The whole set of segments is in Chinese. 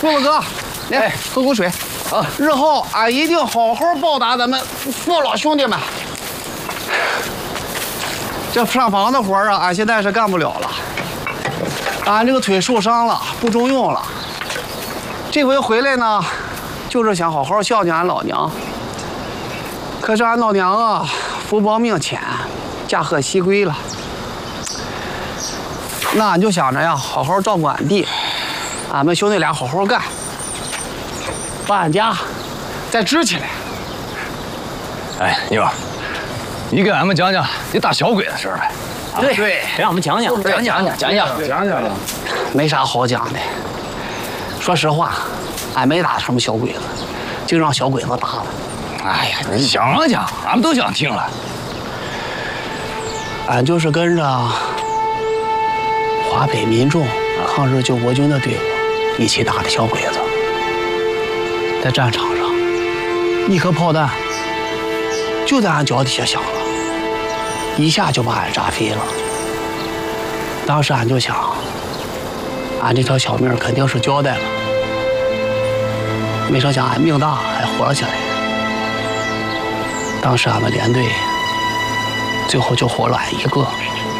富子哥，来喝口水。啊，日后俺一定好好报答咱们父老兄弟们。这上房的活啊，俺现在是干不了了。俺这个腿受伤了，不中用了。这回回来呢，就是想好好孝敬俺老娘。可是俺老娘啊，福薄命浅，驾鹤西归了。那俺就想着呀，好好照顾俺弟，俺们兄弟俩好好干，把俺家再支起来。 哎，妮儿，你给俺们讲讲你打小鬼的事儿呗。 对，让我们讲讲。 没啥好讲的。说实话，俺没打什么小鬼子，就让小鬼子打了。 哎呀，你讲讲，俺们都想听了。 俺就是跟着华北民众抗日救国军的队伍一起打的小鬼子，在战场上，一颗炮弹就在俺脚底下响了，一下就把俺炸飞了。当时俺就想，俺这条小命肯定是交代了，没成想俺命大还活了下来。当时俺们连队最后就活了俺一个。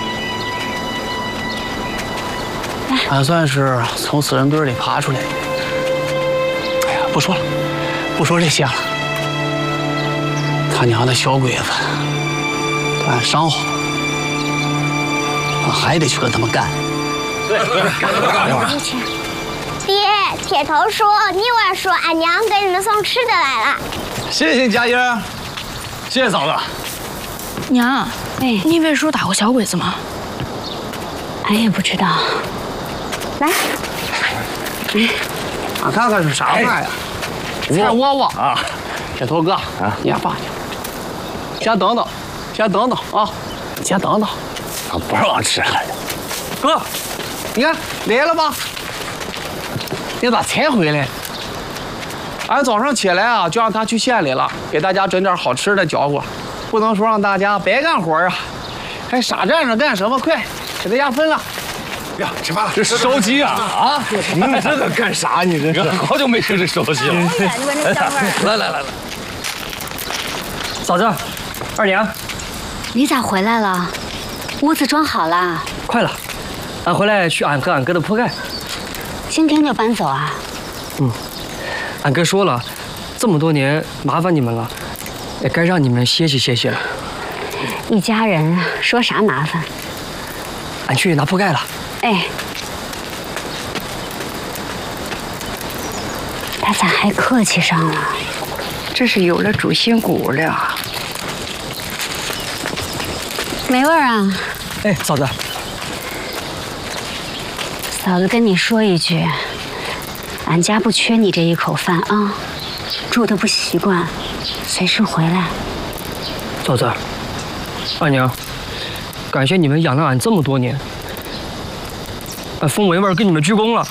俺算是从死人堆里爬出来的。哎呀，不说了，不说这些了。他娘的小鬼子，把俺伤好，俺还得去跟他们干。 对，干！ 爹，铁头叔、腻歪叔，俺娘给你们送吃的来了。 谢谢佳音，谢谢嫂子。 娘，腻歪叔打过小鬼子吗？ 俺也不知道。来， 俺看看是啥菜呀？菜窝窝啊！铁头哥啊，你也放下，先等等，先等等啊，先等等。 不让我吃了。 哥，你看来了吧？你咋才回来？俺早上起来啊，就让他去县里了，给大家整点好吃的嚼过，不能说让大家白干活啊，还傻站着干什么？快，给大家分了。 呀，吃饭了，这烧鸡啊啊！你这个干啥？你这是好久没吃这烧鸡了。来， 嫂子，二娘， 你咋回来了？屋子装好了？ 快了，俺回来去俺和俺哥的铺盖。 今天就搬走啊？ 俺哥说了，这么多年麻烦你们了，也该让你们歇息了。 一家人说啥麻烦？ 俺去拿铺盖了。 哎，他咋还客气上了？ 这是有了主心骨了。 没味儿啊？ 哎，嫂子， 嫂子跟你说一句，俺家不缺你这一口饭啊，住的不习惯，随时回来。 嫂子，二娘，感谢你们养了俺这么多年。俺封文文跟你们鞠躬了，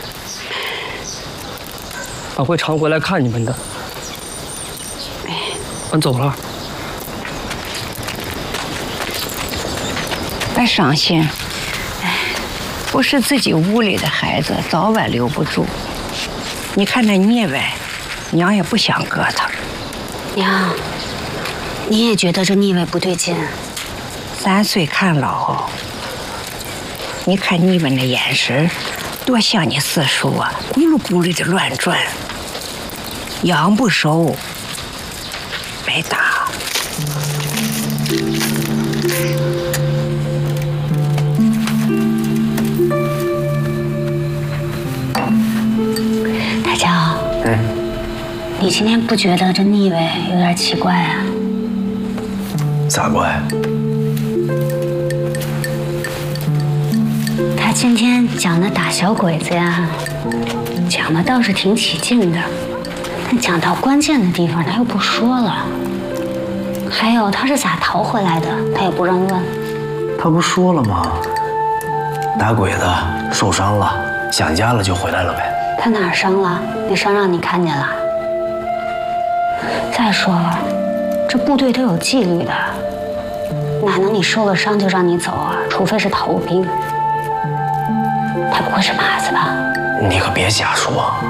俺会常回来看你们的。俺走了。 别伤心，不是自己屋里的孩子，早晚留不住。你看那聂歪，娘也不想搁他。 娘，你也觉得这腻味不对劲 3岁看老。你看你们那眼神，多像你四叔啊，咕噜咕噜的乱转，养不熟，白打。 大娇，你今天不觉得这腻味有点奇怪啊？ 咋怪？ 他今天讲的打小鬼子呀，讲的倒是挺起劲的，但讲到关键的地方他又不说了。还有他是咋逃回来的，他也不让问。 他不说了吗？打鬼子受伤了，想家了就回来了呗。 他哪儿伤了？那伤让你看见了？再说了，这部队都有纪律的，哪能你受了伤就让你走啊？除非是逃兵。他不会是马子吧？ 你可别瞎说。